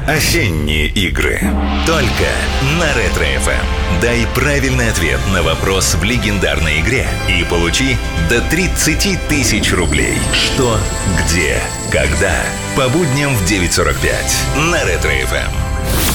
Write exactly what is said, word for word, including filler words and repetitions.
Осенние игры. Только на Ретро-эф эм. Дай правильный ответ на вопрос в легендарной игре и получи до тридцать тысяч рублей. Что, где, когда. По будням в девять сорок пять на Ретро-эф эм.